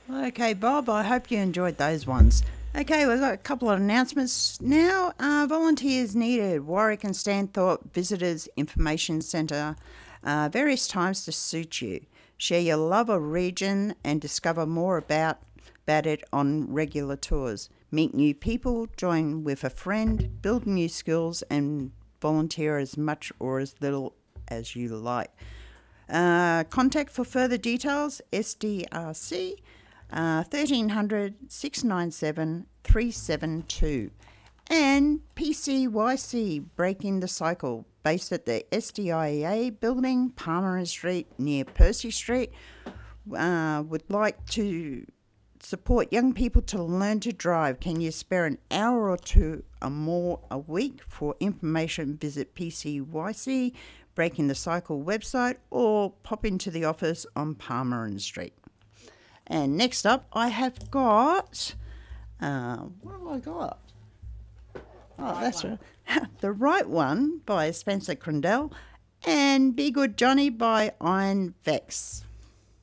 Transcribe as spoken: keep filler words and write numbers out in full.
Okay, Bob, I hope you enjoyed those ones. Okay, we've got a couple of announcements now. Uh, volunteers needed. Warwick and Stanthorpe Visitors Information Centre. Uh, various times to suit you. Share your love of region and discover more about, about it on regular tours. Meet new people, join with a friend, build new skills and volunteer as much or as little as you like. Uh, contact for further details, S D R C uh, thirteen hundred, six nine seven, three seven two. And P C Y C, Breaking the Cycle, based at the S D I E A building, Palmer Street, near Percy Street, uh, would like to support young people to learn to drive. Can you spare an hour or two or more a week? For information, visit P C Y C, Breaking the Cycle website, or pop into the office on Palmer Street. And next up, I have got, uh, what have I got? Oh, right that's right. The Right One by Spencer Crandell and Be Good Johnny by Iron Vex.